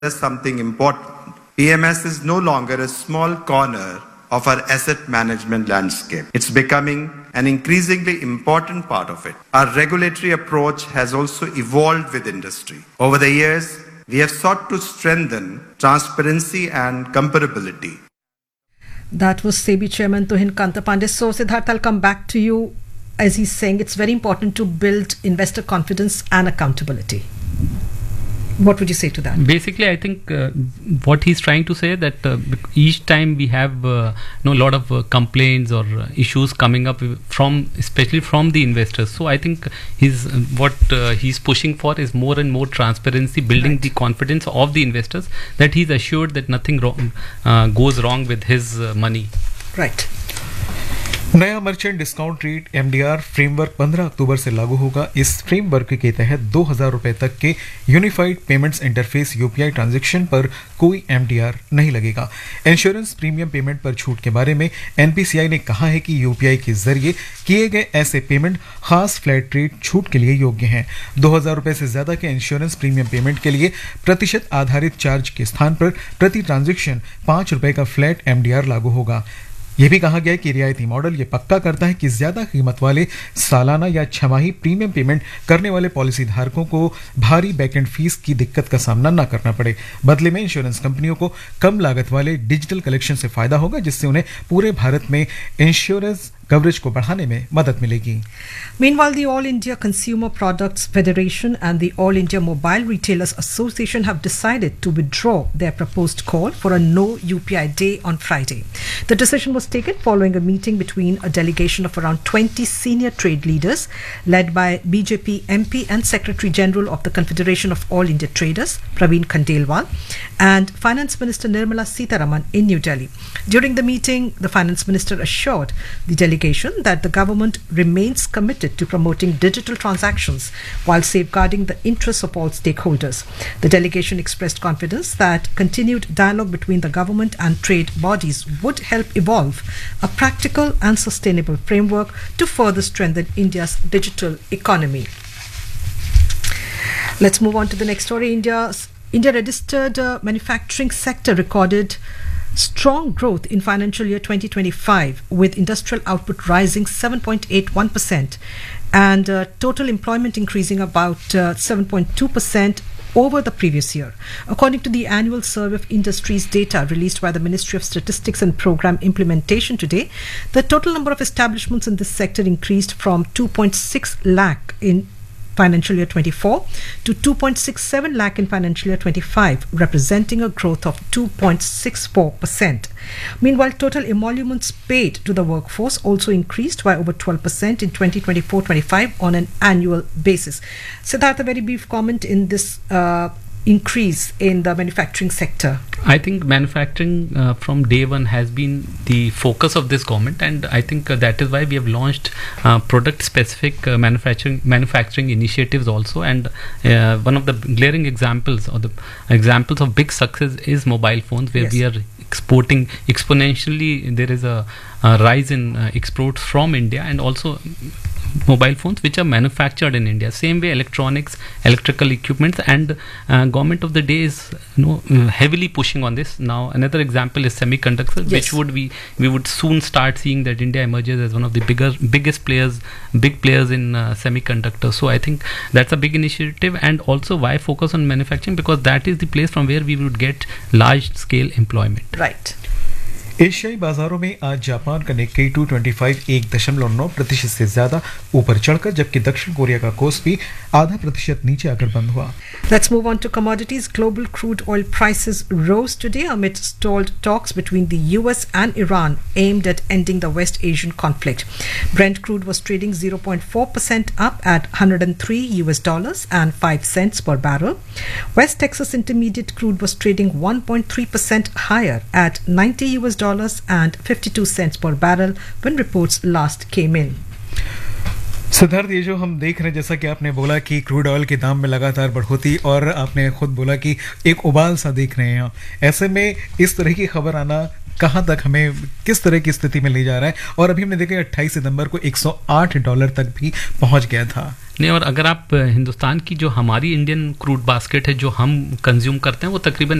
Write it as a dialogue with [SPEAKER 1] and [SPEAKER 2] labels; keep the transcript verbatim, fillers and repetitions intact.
[SPEAKER 1] something important. P M S is no longer a small corner of our asset management landscape. It's becoming an increasingly important part of it. Our regulatory approach has also evolved with industry. Over the years, we have sought to strengthen transparency and comparability.
[SPEAKER 2] That was SEBI Chairman Tuhin Kantapande. So, Siddharth, I'll come back to you. As he's saying, it's very important to build investor confidence and accountability. What would you say to that?
[SPEAKER 3] Basically, I think uh, what he's trying to say that uh, each time we have uh, you know, a lot of uh, complaints or uh, issues coming up from, especially from the investors. So I think he's uh, what uh, he's pushing for is more and more transparency, building right. the confidence of the investors that he's assured that nothing wrong uh, goes wrong with his uh, money.
[SPEAKER 2] Right.
[SPEAKER 4] नया merchant discount rate MDR framework पंद्रह अक्टूबर से लागू होगा। इस framework के तहत दो हज़ार रुपए तक के unified payments interface UPI transaction पर कोई एमडीआर नहीं लगेगा। इंश्योरेंस प्रीमियम पेमेंट पर छूट के बारे में एनपीसीआई ने कहा है कि यूपीआई के जरिए किए गए ऐसे पेमेंट खास फ्लैट रेट छूट के लिए योग्य हैं। दो हज़ार रुपए से ज्यादा के इंश्योरेंस प्रीमियम पेमेंट के लिए प्रतिशत आधारित चार्ज के स्थान पर प्रति ट्रांजैक्शन पांच रुपए का फ्लैट एमडीआर लागू होगा। यह भी कहा गया है कि रियायती मॉडल ये पक्का करता है कि ज्यादा कीमत वाले सालाना या छमाही प्रीमियम पेमेंट करने वाले पॉलिसी धारकों को भारी बैकएंड फीस की दिक्कत का सामना न करना पड़े। बदले में इंश्योरेंस कंपनियों को कम लागत वाले डिजिटल कलेक्शन से फायदा होगा, जिससे उन्हें पूरे भारत में इंश्योरेंस कवरेज को बढ़ाने में मदद मिलेगी।
[SPEAKER 2] Meanwhile, the All India Consumer Products Federation and the All India Mobile Retailers Association have decided to withdraw their proposed call for a no U P I day on Friday. The decision was taken following a meeting between a delegation of around twenty senior trade leaders led by B J P M P and Secretary General of the Confederation of All India Traders, Praveen Khandelwal, and Finance Minister Nirmala Sitharaman in New Delhi. During the meeting, the Finance Minister assured the delegation that the government remains committed to promoting digital transactions while safeguarding the interests of all stakeholders. The delegation expressed confidence that continued dialogue between the government and trade bodies would help evolve a practical and sustainable framework to further strengthen India's digital economy. Let's move on to the next story. India's India registered uh, manufacturing sector recorded strong growth in financial year twenty twenty-five, with industrial output rising seven point eight one percent and uh, total employment increasing about uh, seven point two percent over the previous year. According to the annual survey of industries data released by the Ministry of Statistics and Program Implementation today, the total number of establishments in this sector increased from two point six lakh in financial year twenty-four to two point six seven lakh in financial year twenty-five, representing a growth of two point six four percent. Meanwhile, total emoluments paid to the workforce also increased by over twelve percent in twenty twenty-four twenty-five on an annual basis. Siddharth, a very brief comment in this uh, increase in the manufacturing sector.
[SPEAKER 3] I think manufacturing uh, from day one has been the focus of this government, and I think uh, that is why we have launched uh, product specific uh, manufacturing manufacturing initiatives also. And uh, one of the glaring examples or the examples of big success is mobile phones, where yes. we are exporting exponentially. There is a, a rise in uh, exports from India, and also mobile phones which are manufactured in India. Same way electronics, electrical equipments, and uh, government of the day is you know heavily pushing on this. Now another example is semiconductors, yes. which would we we would soon start seeing that India emerges as one of the bigger biggest players, big players in uh, semiconductors. So I think that's a big initiative, and also why focus on manufacturing, because that is the place from where we would get large scale employment.
[SPEAKER 2] Right.
[SPEAKER 4] एशियाई बाजारों में आज Japan का Nikkei to twenty five एक दशमलव नौ प्रतिशत से ज्यादा ऊपर चढ़कर, जबकि दक्षिण कोरिया का कोस्पी आधा प्रतिशत नीचे आकर बंद हुआ।
[SPEAKER 2] Let's move on to commodities. Global crude oil prices rose today amid stalled talks between the U S and Iran aimed at ending the West Asian conflict. Brent crude was trading zero point four percent up at one hundred three U S dollars and five cents per barrel. West Texas Intermediate crude was trading one point three percent higher at ninety U S dollars and fifty-two cents per barrel when reports last came in.
[SPEAKER 4] Siddharth, ये जो हम देख रहे हैं, जैसा कि आपने बोला कि क्रूड ऑयल के दाम में लगातार बढ़ोतरी, और आपने खुद बोला कि एक उबाल सा देख रहे हैं, ऐसे में इस तरह की खबर आना कहाँ तक हमें किस तरह की स्थिति में ले जा रहा है, और अभी हमने देखा अट्ठाईस सितंबर को एक सौ आठ डॉलर तक भी पहुंच गया था।
[SPEAKER 3] नहीं, और अगर आप हिंदुस्तान की जो हमारी इंडियन क्रूड बास्केट है जो हम कंज्यूम करते हैं वो तकरीबन